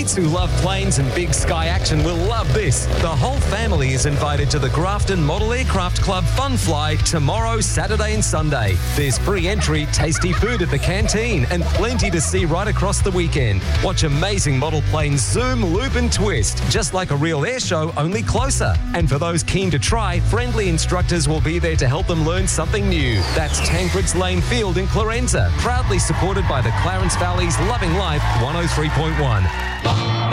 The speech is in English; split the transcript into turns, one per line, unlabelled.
Kids who love planes and big sky action will love this. The whole family is invited to the Grafton Model Aircraft Club Fun Fly tomorrow, Saturday and Sunday. There's free entry, tasty food at the canteen and plenty to see right across the weekend. Watch amazing model planes zoom, loop and twist, just like a real air show, only closer. And for those keen to try, friendly instructors will be there to help them learn something new. That's Tancred's Lane Field in Clarenza, proudly supported by the Clarence Valley's Loving Life 103.1.